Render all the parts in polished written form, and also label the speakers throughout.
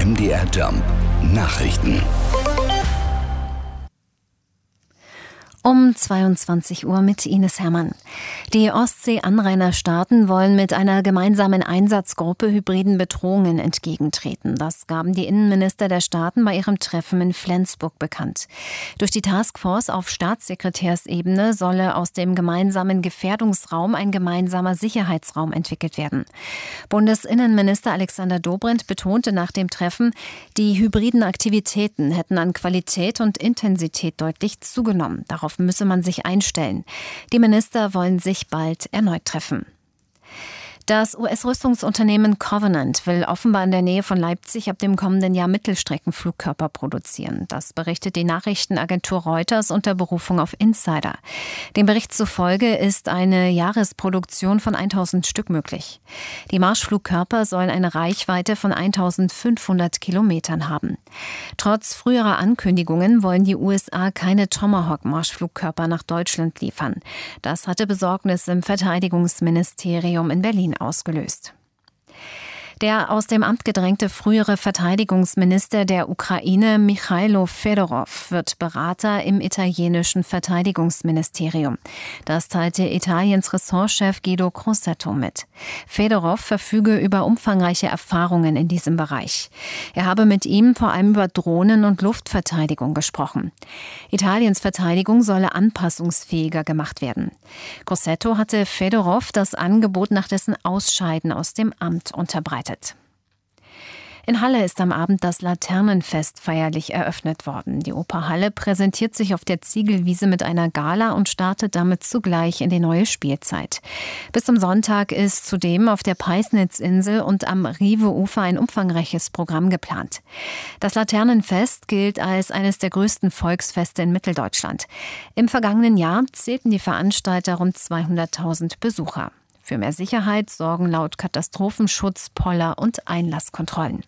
Speaker 1: MDR Jump Nachrichten.
Speaker 2: Um 22 Uhr mit Ines Herrmann. Die Ostsee-Anrainerstaaten wollen mit einer gemeinsamen Einsatzgruppe hybriden Bedrohungen entgegentreten. Das gaben die Innenminister der Staaten bei ihrem Treffen in Flensburg bekannt. Durch die Taskforce auf Staatssekretärsebene solle aus dem gemeinsamen Gefährdungsraum ein gemeinsamer Sicherheitsraum entwickelt werden. Bundesinnenminister Alexander Dobrindt betonte nach dem Treffen, die hybriden Aktivitäten hätten an Qualität und Intensität deutlich zugenommen. Darauf müsse man sich einstellen. Die Minister wollen sich bald erneut treffen. Das US-Rüstungsunternehmen Covenant will offenbar in der Nähe von Leipzig ab dem kommenden Jahr Mittelstreckenflugkörper produzieren. Das berichtet die Nachrichtenagentur Reuters unter Berufung auf Insider. Dem Bericht zufolge ist eine Jahresproduktion von 1000 Stück möglich. Die Marschflugkörper sollen eine Reichweite von 1500 Kilometern haben. Trotz früherer Ankündigungen wollen die USA keine Tomahawk-Marschflugkörper nach Deutschland liefern. Das hatte Besorgnis im Verteidigungsministerium in Berlin ausgelöst. Der aus dem Amt gedrängte frühere Verteidigungsminister der Ukraine, Michailo Fedorov, wird Berater im italienischen Verteidigungsministerium. Das teilte Italiens Ressortchef Guido Crosetto mit. Fedorov verfüge über umfangreiche Erfahrungen in diesem Bereich. Er habe mit ihm vor allem über Drohnen- und Luftverteidigung gesprochen. Italiens Verteidigung solle anpassungsfähiger gemacht werden. Crosetto hatte Fedorov das Angebot nach dessen Ausscheiden aus dem Amt unterbreitet. In Halle ist am Abend das Laternenfest feierlich eröffnet worden. Die Oper Halle präsentiert sich auf der Ziegelwiese mit einer Gala und startet damit zugleich in die neue Spielzeit. Bis zum Sonntag ist zudem auf der Peisnitzinsel und am Rive-Ufer ein umfangreiches Programm geplant. Das Laternenfest gilt als eines der größten Volksfeste in Mitteldeutschland. Im vergangenen Jahr zählten die Veranstalter rund 200.000 Besucher. Für mehr Sicherheit sorgen laut Katastrophenschutz Poller- und Einlasskontrollen.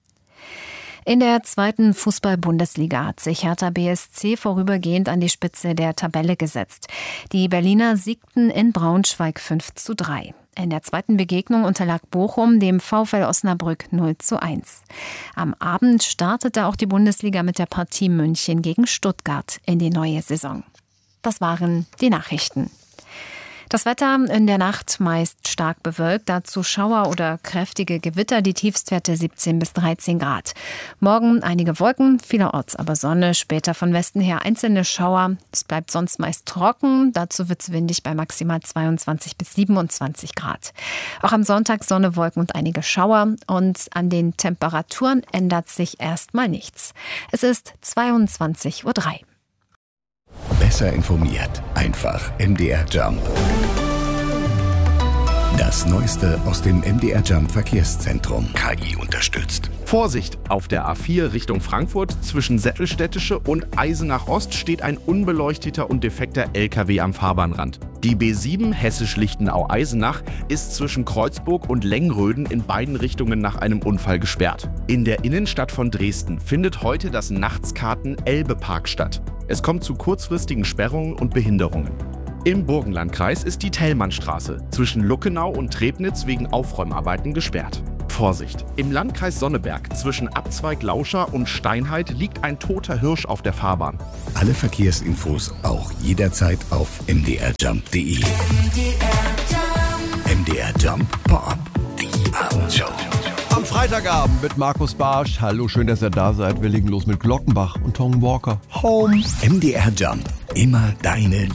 Speaker 2: In der 2. Fußball-Bundesliga hat sich Hertha BSC vorübergehend an die Spitze der Tabelle gesetzt. Die Berliner siegten in Braunschweig 5:3. In der zweiten Begegnung unterlag Bochum dem VfL Osnabrück 0:1. Am Abend startete auch die Bundesliga mit der Partie München gegen Stuttgart in die neue Saison. Das waren die Nachrichten. Das Wetter in der Nacht meist stark bewölkt, dazu Schauer oder kräftige Gewitter, die Tiefstwerte 17 bis 13 Grad. Morgen einige Wolken, vielerorts aber Sonne, später von Westen her einzelne Schauer. Es bleibt sonst meist trocken, dazu wird es windig bei maximal 22 bis 27 Grad. Auch am Sonntag Sonne, Wolken und einige Schauer und an den Temperaturen ändert sich erstmal nichts. Es ist 22:03 Uhr.
Speaker 1: Besser informiert, einfach MDR Jump. Das Neueste aus dem MDR Jump Verkehrszentrum. KI unterstützt.
Speaker 3: Vorsicht! Auf der A4 Richtung Frankfurt zwischen Sättelstädtische und Eisenach Ost steht ein unbeleuchteter und defekter LKW am Fahrbahnrand. Die B7 Hessisch-Lichtenau-Eisenach ist zwischen Kreuzburg und Lengröden in beiden Richtungen nach einem Unfall gesperrt. In der Innenstadt von Dresden findet heute das Nachtskarten-Elbe-Park statt. Es kommt zu kurzfristigen Sperrungen und Behinderungen. Im Burgenlandkreis ist die Thälmannstraße zwischen Luckenau und Trebnitz wegen Aufräumarbeiten gesperrt. Vorsicht! Im Landkreis Sonneberg zwischen Abzweig Lauscha und Steinheit liegt ein toter Hirsch auf der Fahrbahn.
Speaker 1: Alle Verkehrsinfos auch jederzeit auf mdrjump.de. MDR Jump Pop, die Abendshow.
Speaker 4: Am Freitagabend mit Markus Barsch. Hallo, schön, dass ihr da seid. Wir legen los mit Glockenbach und Tom Walker. Home.
Speaker 1: MDR Jump, immer deine